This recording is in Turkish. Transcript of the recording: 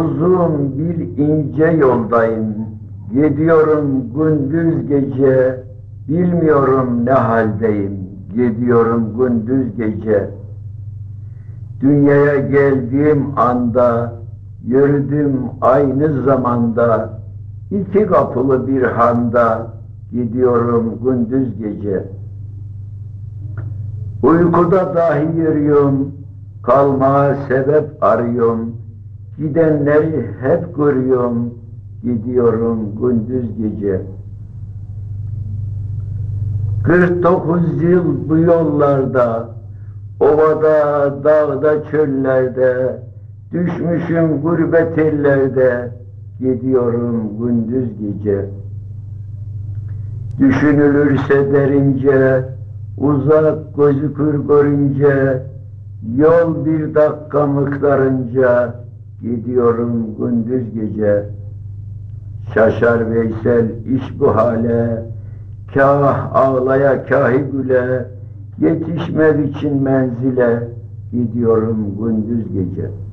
Uzun bir ince yoldayım, gidiyorum gündüz gece, bilmiyorum ne haldeyim, gidiyorum gündüz gece. Dünyaya geldiğim anda, yürüdüm aynı zamanda, iki kapılı bir handa, gidiyorum gündüz gece. Uykuda dahi yürüyorum, kalmaya sebep arıyorum, gidenleri hep görüyorum, gidiyorum gündüz gece. 49 yıl bu yollarda, ovada, dağda, çöllerde, düşmüşüm gurbet ellerde, gidiyorum gündüz gece. Düşünülürse derince, uzak gözükür görünce, yol bir dakika miktarınca, gidiyorum gündüz gece. Şaşar Veysel iş bu hale, kâh ağlaya kâhi güle, yetişmek için menzile, gidiyorum gündüz gece.